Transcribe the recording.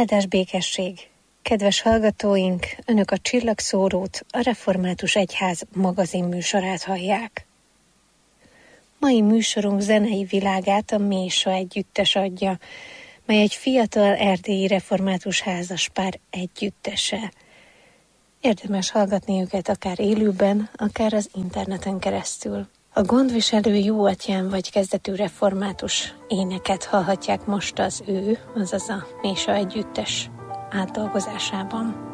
Áldás békesség! Kedves hallgatóink, Önök a Csillagszórót, a Református Egyház magazin műsorát hallják. Mai műsorunk zenei világát a Mésa együttes adja, mely egy fiatal erdélyi református házaspár együttese. Érdemes hallgatni őket akár élőben, akár az interneten keresztül. A Gondviselő Jó Atyám vagy kezdetű református éneket hallhatják most az ő, azaz a Mésa együttes átdolgozásában.